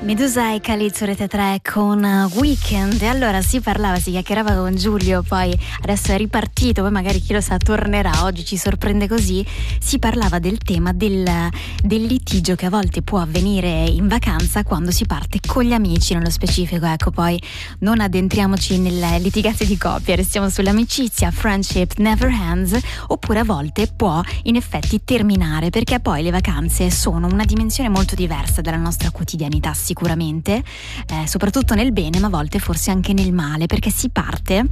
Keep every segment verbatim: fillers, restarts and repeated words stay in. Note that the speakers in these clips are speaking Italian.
Medusa e Khalid su Rete tre con Weekend. E allora si parlava, si chiacchierava con Giulio, poi adesso è ripartito, poi magari chi lo sa tornerà, oggi ci sorprende così. Si parlava del tema del, del litigio che a volte può avvenire in vacanza quando si parte con gli amici, nello specifico. Ecco, poi non addentriamoci nelle litigate di coppia, restiamo sull'amicizia, friendship never ends, oppure a volte può in effetti terminare, perché poi le vacanze sono una dimensione molto diversa dalla nostra quotidianità, sicuramente, eh, soprattutto nel bene, ma a volte forse anche nel male, perché si parte,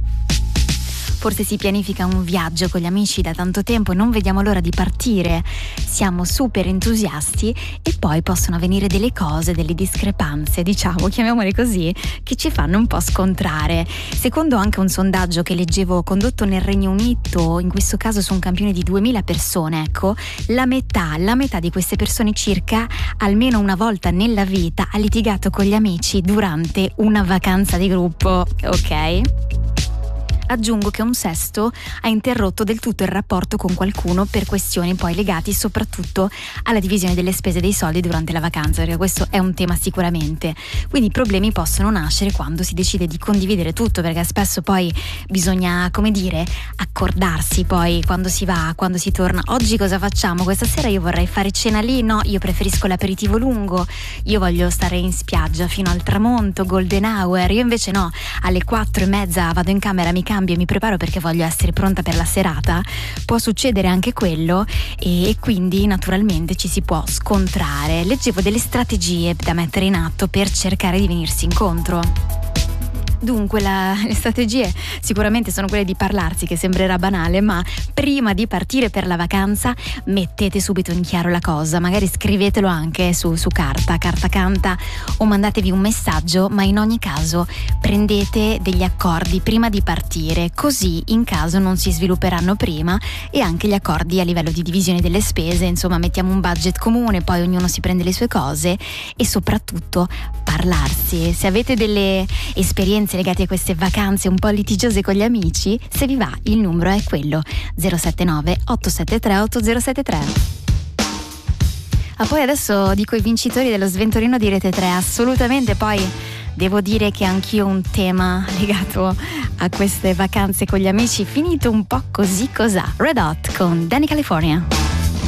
forse si pianifica un viaggio con gli amici da tanto tempo e non vediamo l'ora di partire, siamo super entusiasti e poi possono avvenire delle cose, delle discrepanze, diciamo, chiamiamole così, che ci fanno un po' scontrare. Secondo anche un sondaggio che leggevo condotto nel Regno Unito, in questo caso su un campione di duemila persone, ecco, la metà, la metà di queste persone circa, almeno una volta nella vita, ha litigato con gli amici durante una vacanza di gruppo, ok? Aggiungo che un sesto ha interrotto del tutto il rapporto con qualcuno per questioni poi legati soprattutto alla divisione delle spese dei soldi durante la vacanza, perché questo è un tema sicuramente. Quindi i problemi possono nascere quando si decide di condividere tutto, perché spesso poi bisogna, come dire, accordarsi poi quando si va, quando si torna. Oggi cosa facciamo? Questa sera io vorrei fare cena lì, no, io preferisco l'aperitivo lungo, io voglio stare in spiaggia fino al tramonto, golden hour, io invece no, alle quattro e mezza vado in camera, mi cambio e mi preparo perché voglio essere pronta per la serata. Può succedere anche quello e, e quindi naturalmente ci si può scontrare. Leggevo delle strategie da mettere in atto per cercare di venirsi incontro. Dunque la, le strategie sicuramente sono quelle di parlarsi, che sembrerà banale, ma prima di partire per la vacanza mettete subito in chiaro la cosa, magari scrivetelo anche su, su carta, carta canta, o mandatevi un messaggio, ma in ogni caso prendete degli accordi prima di partire, così in caso non si svilupperanno prima, e anche gli accordi a livello di divisione delle spese, insomma mettiamo un budget comune, poi ognuno si prende le sue cose e soprattutto parlarsi. Se avete delle esperienze legati a queste vacanze un po' litigiose con gli amici, se vi va il numero è quello zero sette nove otto sette tre otto zero sette tre. Ah, poi adesso dico i vincitori dello Sventorino di Rete tre, assolutamente. Poi devo dire che anch'io ho un tema legato a queste vacanze con gli amici, finito un po' così cosà. Red Hot con Danny California.